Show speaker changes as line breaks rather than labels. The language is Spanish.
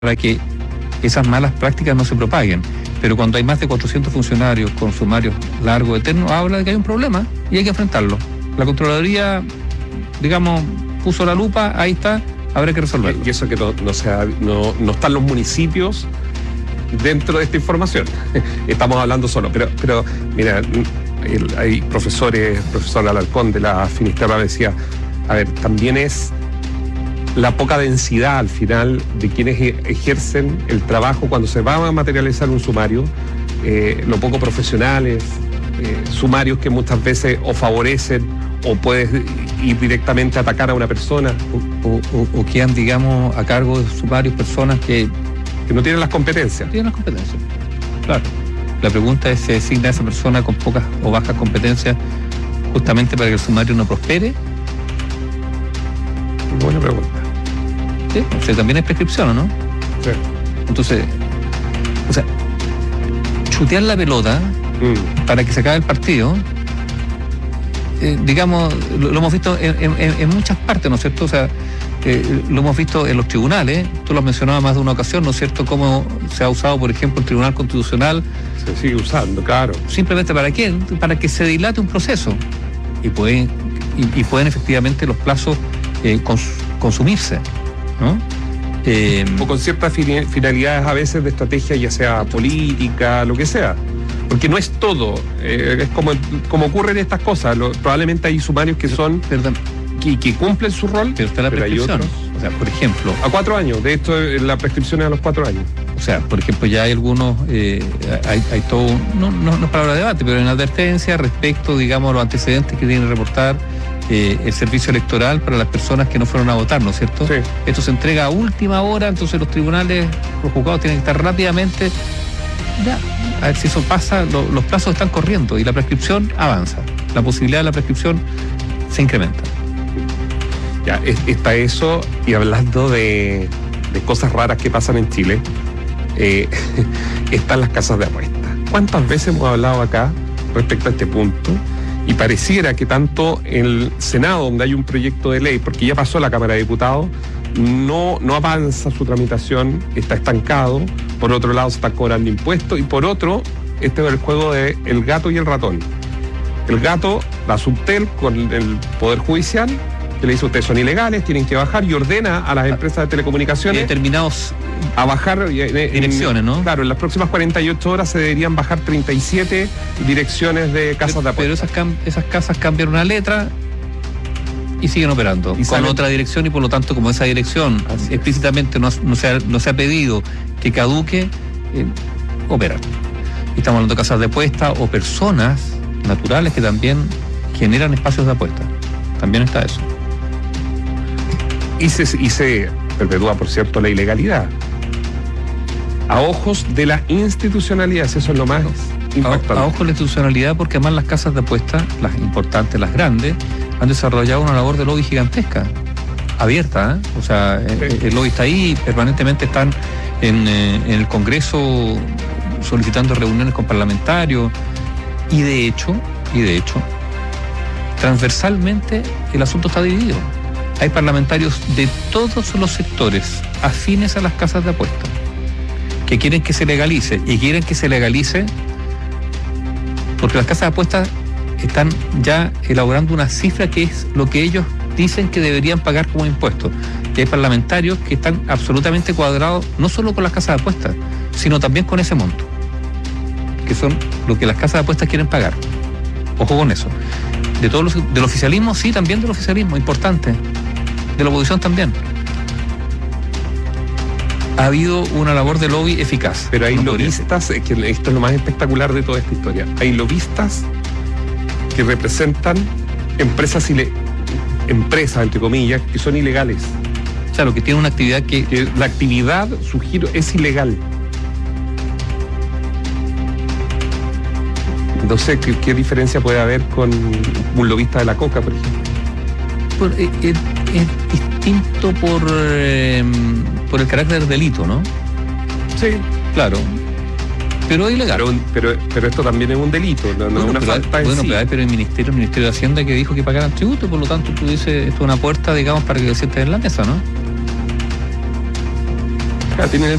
para que esas malas prácticas no se propaguen. Pero cuando hay más de 400 funcionarios con sumarios largos, eternos, habla de que hay un problema y hay que enfrentarlo. La Contraloría, digamos, puso la lupa, ahí está, habrá que resolverlo.
Y eso que no están los municipios dentro de esta información. Estamos hablando solo. Pero mira, hay profesor Alarcón de la Finisterra decía, a ver, también es la poca densidad al final de quienes ejercen el trabajo cuando se va a materializar un sumario, lo poco profesionales, sumarios que muchas veces o favorecen o puedes ir directamente a atacar a una persona.
O quedan, digamos, a cargo de sumarios personas que
no tienen las competencias.
Tienen las competencias, claro. La pregunta es, ¿se designa a esa persona con pocas o bajas competencias justamente para que el sumario no prospere?
Buena pregunta.
Sí, o sea, también hay prescripción, ¿o no?
Sí.
Entonces, o sea, chutear la pelota para que se acabe el partido, digamos, lo hemos visto en muchas partes, ¿no es cierto? O sea, lo hemos visto en los tribunales, tú lo has mencionado más de una ocasión, ¿no es cierto? Cómo se ha usado, por ejemplo, el Tribunal Constitucional.
Se sigue usando, claro.
Simplemente ¿para qué? Para que se dilate un proceso y pueden efectivamente los plazos consumirse, ¿no?
O con ciertas finalidades a veces de estrategia, ya sea política, lo que sea. Porque no es todo, es como ocurren estas cosas. Probablemente hay sumarios que son... Que cumplen su rol,
pero está la prescripción. O sea, por ejemplo...
A 4 años, de hecho la prescripción es a los 4 años.
O sea, por ejemplo, ya hay algunos, hay todo, no es palabra de debate, pero en advertencia respecto, digamos, a los antecedentes que tiene que reportar el servicio electoral para las personas que no fueron a votar, ¿no es cierto?
Sí.
Esto se entrega a última hora, entonces los tribunales, los juzgados tienen que estar rápidamente, ya, a ver si eso pasa, los plazos están corriendo y la prescripción avanza. La posibilidad de la prescripción se incrementa.
Ya, está eso, y hablando de cosas raras que pasan en Chile, están las casas de apuestas. ¿Cuántas veces hemos hablado acá respecto a este punto? Y pareciera que tanto en el Senado, donde hay un proyecto de ley, porque ya pasó a la Cámara de Diputados, no avanza su tramitación, está estancado. Por otro lado, se está cobrando impuestos, y por otro, este es el juego de el gato y el ratón. El gato, la Subtel, con el Poder Judicial, que le dice: ustedes son ilegales, tienen que bajar, y ordena a las empresas de telecomunicaciones
determinados
a bajar
direcciones, ¿no?
Claro, en las próximas 48 horas se deberían bajar 37 direcciones de casas de apuestas.
Pero esas casas cambian una letra y siguen operando con otra dirección, y por lo tanto, como esa dirección explícitamente no se ha pedido que caduque, operan. Y estamos hablando de casas de apuestas o personas naturales que también generan espacios de apuesta. También está eso.
Y se perpetúa, por cierto, la ilegalidad. A ojos de la institucionalidad, eso es lo más impactante.
A ojos de la institucionalidad, porque además las casas de apuestas, las importantes, las grandes, han desarrollado una labor de lobby gigantesca, abierta, ¿eh? O sea, sí. El lobby está ahí, permanentemente están en el Congreso solicitando reuniones con parlamentarios, y de hecho, transversalmente el asunto está dividido. Hay parlamentarios de todos los sectores afines a las casas de apuestas que quieren que se legalice, y quieren que se legalice porque las casas de apuestas están ya elaborando una cifra que es lo que ellos dicen que deberían pagar como impuestos. Y hay parlamentarios que están absolutamente cuadrados no solo con las casas de apuestas, sino también con ese monto, que son lo que las casas de apuestas quieren pagar. Ojo con eso. Del oficialismo, sí, también del oficialismo, importante. De la oposición también. Ha habido una labor de lobby eficaz.
Pero hay lobistas, que esto es lo más espectacular de toda esta historia. Hay lobistas que representan empresas, entre comillas, que son ilegales.
Claro, que tienen una actividad que
la actividad, su giro, es ilegal. No sé qué diferencia puede haber con un lobista de la coca, por ejemplo.
Es distinto por el carácter delito, ¿no?
Sí,
claro. Pero es ilegal.
Pero esto también es un delito, no es una falta en sí.
Pero el Ministerio de Hacienda que dijo que pagaran tributo, por lo tanto tú dices, esto es una puerta, digamos, para que se sienten en la mesa, ¿no?
Claro, tienen